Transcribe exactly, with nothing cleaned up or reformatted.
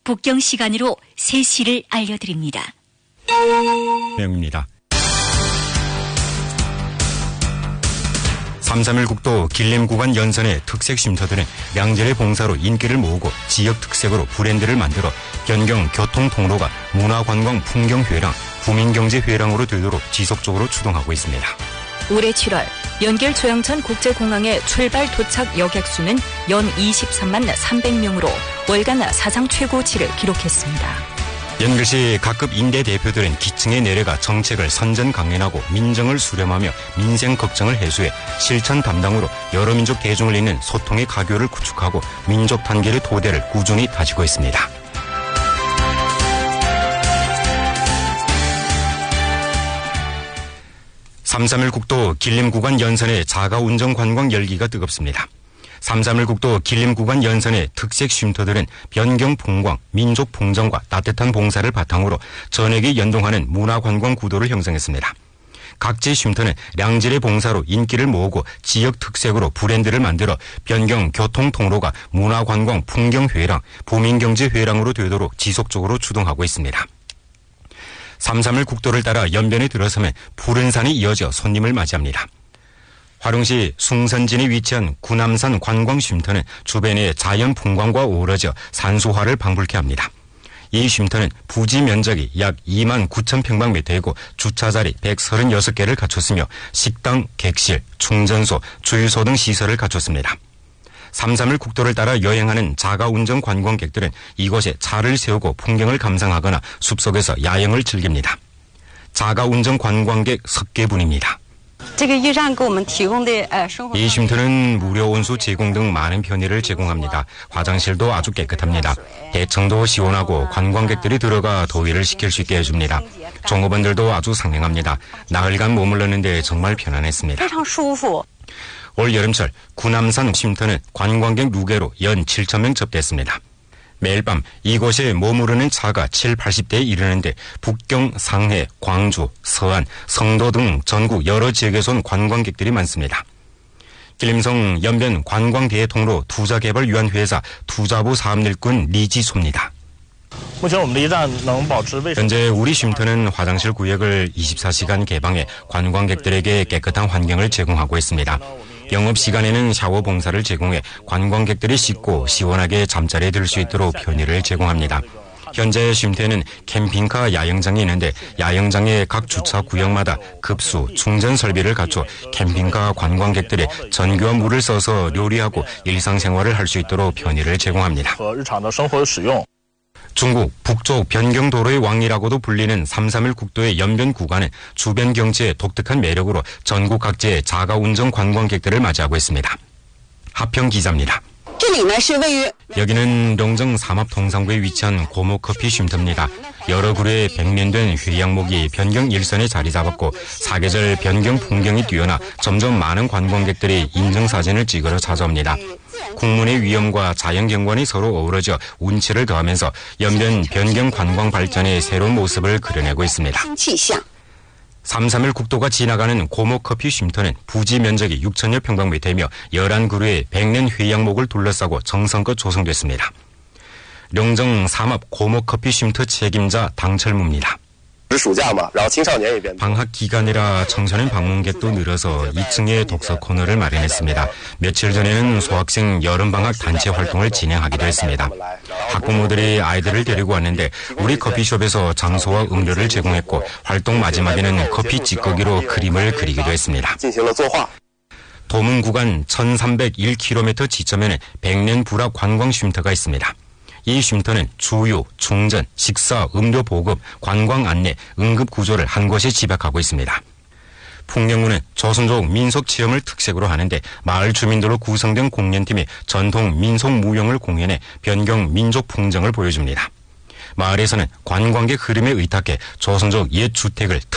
북경 시간으로 새 시를 알려드립니다. 명입니다. 삼삼일 국도 길림 구간 연선의 특색 쉼터들은 양질의 봉사로 인기를 모으고 지역 특색으로 브랜드를 만들어 변경 교통 통로가 문화관광 풍경회랑 부민경제회랑으로 되도록 지속적으로 추동하고 있습니다. 올해 칠월 연결 조영천 국제공항의 출발 도착 여객 수는 연 이십삼만 삼백 명으로 월간 사상 최고치를 기록했습니다. 연결시 각급 인대 대표들은 기층에 내려가 정책을 선전 강연하고 민정을 수렴하며 민생 걱정을 해소해 실천 담당으로 여러 민족 대중을 잇는 소통의 가교를 구축하고 민족 단결의 토대를 꾸준히 다지고 있습니다. 삼삼일 국도 길림 구간 연선의 자가운전 관광 열기가 뜨겁습니다. 삼삼일 국도 길림 구간 연선의 특색 쉼터들은 변경 풍광, 민족 풍정과 따뜻한 봉사를 바탕으로 전액에 연동하는 문화관광 구도를 형성했습니다. 각지 쉼터는 양질의 봉사로 인기를 모으고 지역 특색으로 브랜드를 만들어 변경 교통 통로가 문화관광 풍경회랑, 부민경제회랑으로 되도록 지속적으로 추동하고 있습니다. 삼삼일 국도를 따라 연변에 들어서면 푸른 산이 이어져 손님을 맞이합니다. 화룡시 숭선진에 위치한 구남산 관광쉼터는 주변의 자연 풍광과 어우러져 산소화를 방불케 합니다. 이 쉼터는 부지 면적이 약 이만 구천 평방미터이고 주차자리 백삼십육 개를 갖췄으며 식당, 객실, 충전소, 주유소 등 시설을 갖췄습니다. 삼삼일 국도를 따라 여행하는 자가운전 관광객들은 이곳에 차를 세우고 풍경을 감상하거나 숲속에서 야영을 즐깁니다. 자가운전 관광객 석계분입니다. 이 쉼터는 무료 온수 제공 등 많은 편의를 제공합니다. 화장실도 아주 깨끗합니다. 대청도 시원하고 관광객들이 들어가 더위를 식힐 수 있게 해줍니다. 종업원들도 아주 상냥합니다. 나흘간 머물렀는데 정말 편안했습니다. 올 여름철 구남산 쉼터는 관광객 누계로 연 칠천 명 접대했습니다. 매일 밤 이곳에 머무르는 차가 칠팔십 대에 이르는데 북경, 상해, 광주, 서안, 성도 등 전국 여러 지역에서 온 관광객들이 많습니다. 길림성 연변 관광대해 통로 투자개발 위한 회사 투자부 사업일꾼 리지소입니다. 현재 우리 쉼터는 화장실 구역을 이십사 시간 개방해 관광객들에게 깨끗한 환경을 제공하고 있습니다. 영업시간에는 샤워 봉사를 제공해 관광객들이 씻고 시원하게 잠자리에 들 수 있도록 편의를 제공합니다. 현재 쉼터에는 캠핑카 야영장이 있는데 야영장의 각 주차 구역마다 급수, 충전 설비를 갖춰 캠핑카 관광객들이 전기와 물을 써서 요리하고 일상생활을 할 수 있도록 편의를 제공합니다. 중국 북쪽 변경도로의 왕이라고도 불리는 삼삼일 국도의 연변 구간은 주변 경치의 독특한 매력으로 전국 각지의 자가운전 관광객들을 맞이하고 있습니다. 하평 기자입니다. 여기는 령정 삼합 동상구에 위치한 고목커피 쉼터입니다. 여러 그루의 백년된 회양목이 변경 일선에 자리 잡았고 사계절 변경 풍경이 뛰어나 점점 많은 관광객들이 인증사진을 찍으러 찾아옵니다. 국문의 위엄과 자연경관이 서로 어우러져 운치를 더하면서 연변 변경 관광 발전의 새로운 모습을 그려내고 있습니다. 삼삼일 국도가 지나가는 고목커피 쉼터는 부지 면적이 육천여 평방미터이며 열한 그루의 백년 회양목을 둘러싸고 정성껏 조성됐습니다. 령정 삼합 고목커피 쉼터 책임자 당철무입니다. 방학 기간이라 청소년 방문객도 늘어서 이 층에 독서 코너를 마련했습니다. 며칠 전에는 소학생 여름방학 단체 활동을 진행하기도 했습니다. 학부모들이 아이들을 데리고 왔는데 우리 커피숍에서 장소와 음료를 제공했고 활동 마지막에는 커피 찌꺼기로 그림을 그리기도 했습니다. 도문 구간 천삼백일 킬로미터 지점에는 백년 불합 관광 쉼터가 있습니다. 이 쉼터는 주유, 충전, 식사, 음료 보급, 관광 안내, 응급 구조를 한 곳에 집약하고 있습니다. 풍령군은 조선족 민속 체험을 특색으로 하는데 마을 주민들로 구성된 공연팀이 전통 민속 무용을 공연해 변경 민족 풍정을 보여줍니다. 마을에서는 관광객 흐름에 의탁해 조선족 옛 주택을